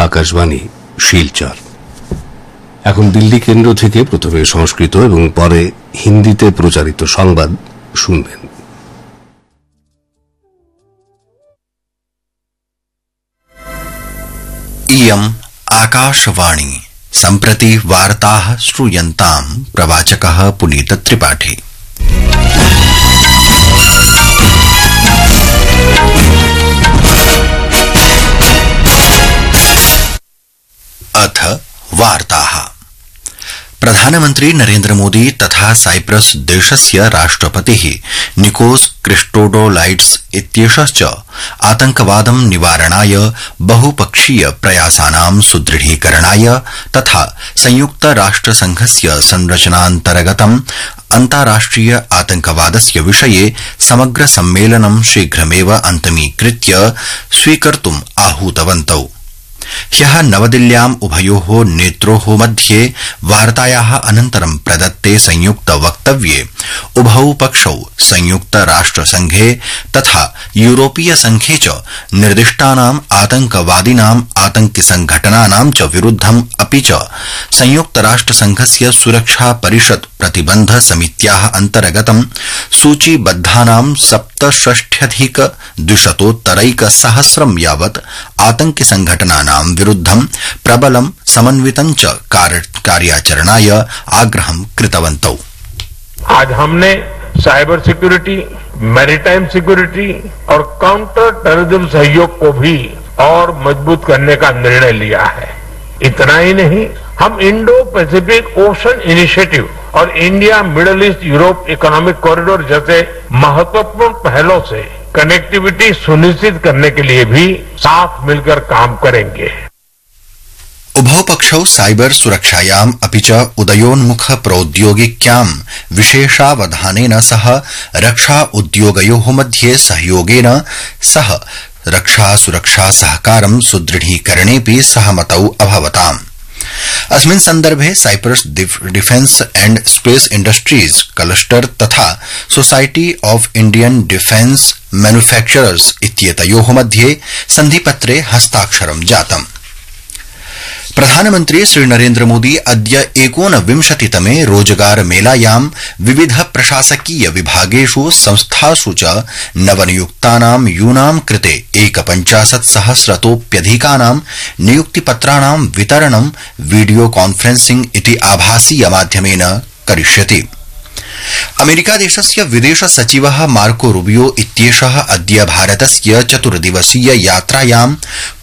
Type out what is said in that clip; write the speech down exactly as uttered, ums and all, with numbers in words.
আকাশবাণী শিলচর। এখন দিল্লি কেন্দ্র থেকে প্রথমে সংস্কৃত এবং পরে হিন্দিতে প্রচারিত সংবাদ শুনবেন। इयम् आकाशवाणी। सम्प्रति वार्ताः श्रूयन्ताम्। प्रवाचकः पुनीत त्रिपाठी। अथ वार्ताः। प्रधानमन्त्री नरेन्द्र मोदी तथा साइप्रस देशस्य राष्ट्रपतिः निकोस क्रिस्टोडोलाइड्स इत्येषश्च आतंकवादं निवारणाय बहुपक्षीय प्रयासानां सुदृढीकरणाय तथा संयुक्त राष्ट्रसंघस्य संरचनान्तर्गतम् अन्ताराष्ट्रिय आतंकवादस्य विषये समग्र सम्मेलनं शीघ्रमेव अंतमीकृत्य स्वीकर्तुम् आहूतवन्तौ। ह्यः नवदिल्ल्याम् उभयोः नेत्रोः मध्ये वार्तायाः अनन्तरं प्रदत्ते संयुक्त वक्तव्ये उभौ पक्षौ संयुक्त राष्ट्रसंघे तथा यूरोपीय संघे च निर्दिष्टानाम् आतंकवादिनाम् आतंकि संघटनानां च विरुद्धम् अपि च संयुक्त राष्ट्रसंघस्य सुरक्षा परिषद प्रतिबन्ध समित्याः अन्तर्गतं सूचीबद्धानां सप्तषष्ट्यधिक द्विशतोत्तरैक सहस्रं यावत् आतंकि संघटनानां विरुद्धं प्रबलं समन्वितं च कार्याचरणाय आग्रहं कृतवन्तौ। आज हमने साइबर सिक्योरिटी, मैरीटाइम सिक्योरिटी और काउंटर टेररिज्म सहयोग को भी और मजबूत करने का निर्णय लिया है। इतना ही नहीं, हम इंडो पैसिफिक ओशन इनिशिएटिव और India middle east Europe economic corridor जैसे महत्वपूर्ण पहलों से कनेक्टिविटी सुनिश्चित करने के लिए भी साथ मिलकर काम करेंगे। उभौ पक्षौ साइबर सुरक्षायाम् अपि च उदयोन्मुख प्रौद्योगिक्यां विशेषावधानेन सह रक्षा उद्योगयोः मध्ये सहयोगेन सह रक्षा सुरक्षा सहकारं सुदृढीकरणेऽपि सहमतौ अभवताम्। अस्मिन् सन्दर्भे Cyprus defence and space industries cluster तथा society of Indian defence manufacturers इत्येतयोः मध्ये सन्धिपत्रे हस्ताक्षरं जातम्। प्रधानमन्त्री श्री नरेन्द्र मोदी अद्य एकोनविंशतितमे रोजगार मेलायां विविध प्रशासकीय विभागेषु संस्थासु च नवनियुक्तानां यूनां कृते एकपञ्चाशत् सहस्रतोप्यधिकानां नियुक्तिपत्राणां वितरणं वीडियो कॉन्फ्रेंसिंग इति आभासीय माध्यमेन करिष्यति। अमेरिकादेशस्य विदेश सचिवः मार्को रूबियो इत्येषः अद्य भारतस्य चतुर्दिवसीय यात्रायां